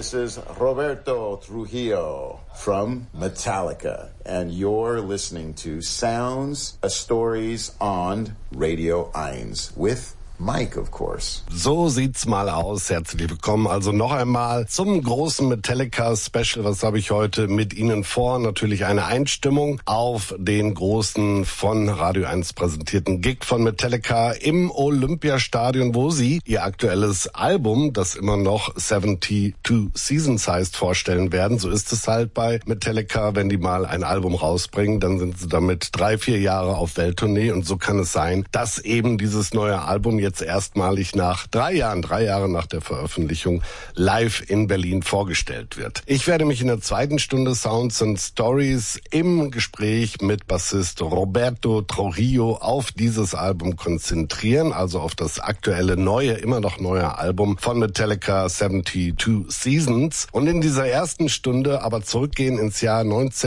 This is Roberto Trujillo from Metallica, and you're listening to Sounds, Stories on Radio 1 with Mike, of course. So sieht's mal aus. Herzlich willkommen also noch einmal zum großen Metallica-Special. Was habe ich heute mit Ihnen vor? Natürlich eine Einstimmung auf den großen von Radio 1 präsentierten Gig von Metallica im Olympiastadion, wo sie ihr aktuelles Album, das immer noch 72 Seasons heißt, vorstellen werden. So ist es halt bei Metallica, wenn die mal ein Album rausbringen, dann sind sie damit 3-4 Jahre auf Welttournee, und so kann es sein, dass eben dieses neue Album jetzt erstmalig nach 3 Jahre nach der Veröffentlichung live in Berlin vorgestellt wird. Ich werde mich in der zweiten Stunde Sounds and Stories im Gespräch mit Bassist Roberto Trujillo auf dieses Album konzentrieren, also auf das aktuelle immer noch neue Album von Metallica 72 Seasons. Und in dieser ersten Stunde aber zurückgehen ins Jahr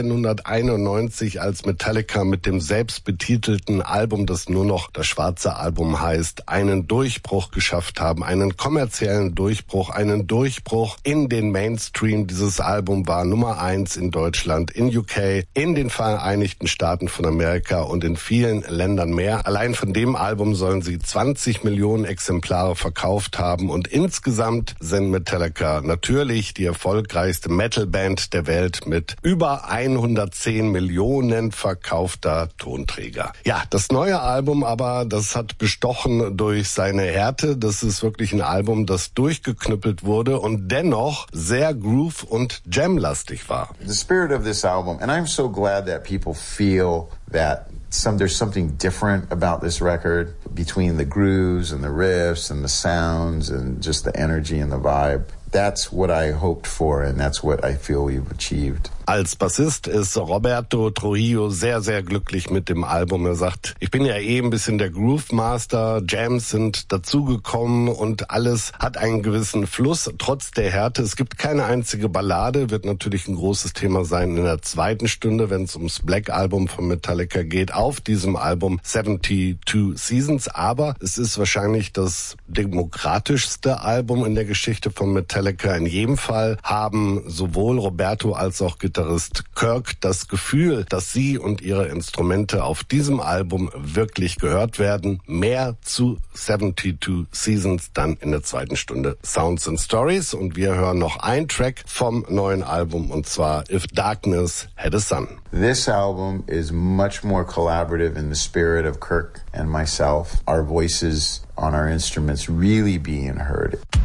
1991, als Metallica mit dem selbstbetitelten Album, das nur noch das schwarze Album heißt, einen Durchbruch geschafft haben, einen kommerziellen Durchbruch, einen Durchbruch in den Mainstream. Dieses Album war Nummer 1 in Deutschland, in UK, in den Vereinigten Staaten von Amerika und in vielen Ländern mehr. Allein von dem Album sollen sie 20 Millionen Exemplare verkauft haben, und insgesamt sind Metallica natürlich die erfolgreichste Metalband der Welt mit über 110 Millionen verkaufter Tonträger. Ja, das neue Album aber, das hat bestochen durch seine Härte. Das ist wirklich ein Album, das durchgeknüppelt wurde und dennoch sehr groove- und jam-lastig war. The spirit of this album, and I'm so glad that people feel that there's something different about this record, between the grooves and the riffs and the sounds and just the energy and the vibe. That's what I hoped for, and that's what I feel we've achieved. Als Bassist ist Roberto Trujillo sehr, sehr glücklich mit dem Album. Er sagt, ich bin ja ein bisschen der Groove Master, Jams sind dazugekommen und alles hat einen gewissen Fluss, trotz der Härte. Es gibt keine einzige Ballade, wird natürlich ein großes Thema sein in der zweiten Stunde, wenn es ums Black Album von Metallica geht, auf diesem Album 72 Seasons. Aber es ist wahrscheinlich das demokratischste Album in der Geschichte von Metallica. In jedem Fall haben sowohl Roberto als auch Gitarrist Kirk das Gefühl, dass sie und ihre Instrumente auf diesem Album wirklich gehört werden. Mehr zu 72 Seasons dann in der zweiten Stunde Sounds and Stories, und wir hören noch einen Track vom neuen Album, und zwar If Darkness Had a Sun. This album is much more collaborative in the spirit of Kirk and myself. Our voices on our instruments really being heard.